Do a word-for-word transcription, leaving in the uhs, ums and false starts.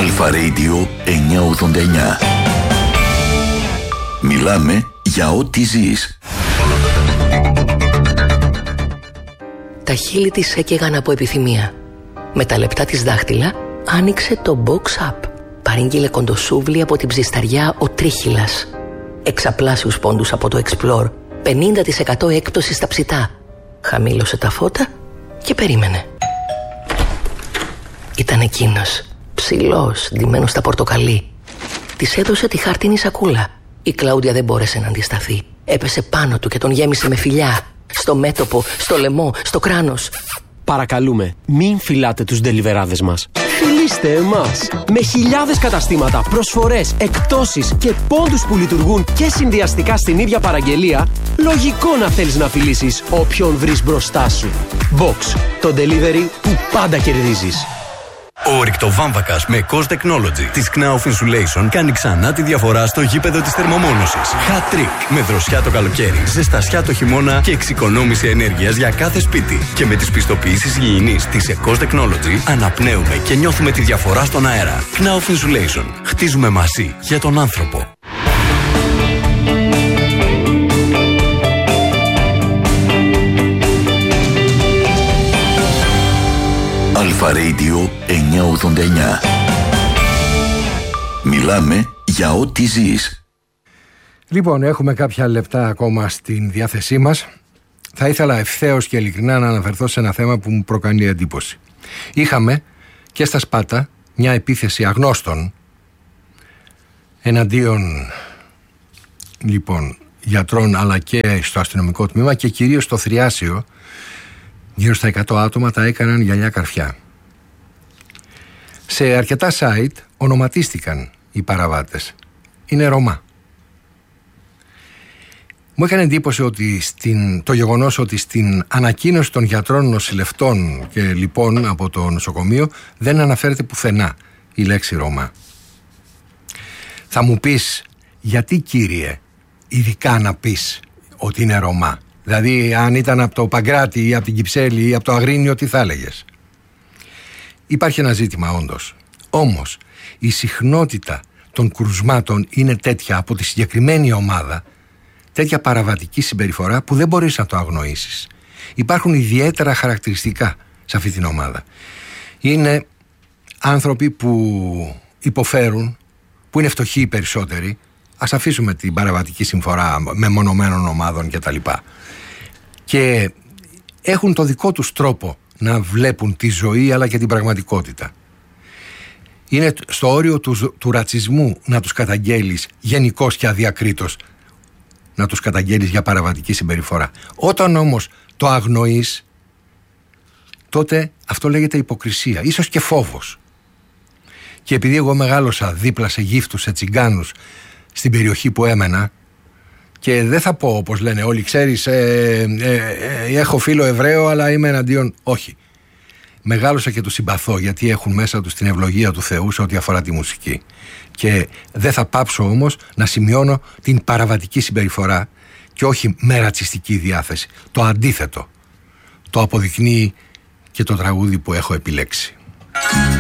Αλφα Radio εννιακόσια ογδόντα εννιά. Μιλάμε για ό,τι ζεις. Τα χείλη της έκαιγαν από επιθυμία. Με τα λεπτά της δάχτυλα άνοιξε το box up. Παρήγγειλε κοντοσούβλι από την ψισταριά ο Τρίχυλας. Εξαπλάσιους πόντους από το Explore. πενήντα τοις εκατό έκπτωση στα ψητά. Χαμήλωσε τα φώτα και περίμενε. Ήταν εκείνος, ψηλός, ντυμένος στα πορτοκαλί. Της έδωσε τη χάρτινη σακούλα. Η Κλάουδια δεν μπόρεσε να αντισταθεί. Έπεσε πάνω του και τον γέμισε με φιλιά. Στο μέτωπο, στο λαιμό, στο κράνος. Παρακαλούμε, μην φυλάτε τους ντελιβεράδες μας. Φιλήστε εμάς! Με χιλιάδες καταστήματα, προσφορές, εκπτώσεις και πόντους που λειτουργούν και συνδυαστικά στην ίδια παραγγελία, λογικό να θέλεις να φιλήσεις όποιον βρεις μπροστά σου. Box, το delivery που πάντα κερδίζεις. Ο ρηκτοβάμβακας με Cost Technology της Knauf Insulation κάνει ξανά τη διαφορά στο γήπεδο της θερμομόνωσης. Hat trick με δροσιά το καλοκαίρι, ζεστασιά το χειμώνα και εξοικονόμηση ενέργειας για κάθε σπίτι. Και με τις πιστοποιήσεις υγιεινής της Cost Technology αναπνέουμε και νιώθουμε τη διαφορά στον αέρα. Knauf Insulation. Χτίζουμε μαζί για τον άνθρωπο. Αλφα Radio εννιακόσια ογδόντα εννιά. Μιλάμε για ό,τι ζεις. Λοιπόν, έχουμε κάποια λεπτά ακόμα στην διάθεσή μας. Θα ήθελα ευθέως και ειλικρινά να αναφερθώ σε ένα θέμα που μου προκαλεί εντύπωση. Είχαμε και στα Σπάτα μια επίθεση αγνώστων εναντίον λοιπόν γιατρών, αλλά και στο αστυνομικό τμήμα και κυρίως στο Θριάσιο. Γύρω στα εκατό άτομα τα έκαναν γυαλιά καρφιά. Σε αρκετά site ονοματίστηκαν οι παραβάτες. Είναι Ρωμά. Μου έκανε εντύπωση ότι στην, το γεγονός ότι στην ανακοίνωση των γιατρών, νοσηλευτών και λοιπόν από το νοσοκομείο δεν αναφέρεται πουθενά η λέξη Ρωμά. Θα μου πεις, γιατί κύριε ειδικά να πεις ότι είναι Ρωμά? Δηλαδή αν ήταν από το Παγκράτη ή από την Κυψέλη ή από το Αγρίνιο, τι θα έλεγες? Υπάρχει ένα ζήτημα όντως. Όμως η συχνότητα των κρουσμάτων είναι τέτοια από τη συγκεκριμένη ομάδα, τέτοια παραβατική συμπεριφορά που δεν μπορείς να το αγνοήσεις. Υπάρχουν ιδιαίτερα χαρακτηριστικά σε αυτή την ομάδα. Είναι άνθρωποι που υποφέρουν, που είναι φτωχοί οι περισσότεροι. Ας αφήσουμε την παραβατική συμφορά μεμονωμένων ομάδων κτλ. Και έχουν το δικό τους τρόπο να βλέπουν τη ζωή αλλά και την πραγματικότητα. Είναι στο όριο του, του ρατσισμού να τους καταγγέλεις γενικώς και αδιακρίτως, να τους καταγγέλεις για παραβατική συμπεριφορά. Όταν όμως το αγνοείς, τότε αυτό λέγεται υποκρισία, ίσως και φόβος. Και επειδή εγώ μεγάλωσα δίπλα σε γύφτους, σε τσιγκάνους στην περιοχή που έμενα, και δεν θα πω όπως λένε όλοι, ξέρεις, ε, ε, ε, έχω φίλο Εβραίο αλλά είμαι εναντίον. Όχι. Μεγάλωσα και τους συμπαθώ γιατί έχουν μέσα τους την ευλογία του Θεού σε ό,τι αφορά τη μουσική. Και δεν θα πάψω όμως να σημειώνω την παραβατική συμπεριφορά και όχι με ρατσιστική διάθεση. Το αντίθετο. Το αποδεικνύει και το τραγούδι που έχω επιλέξει.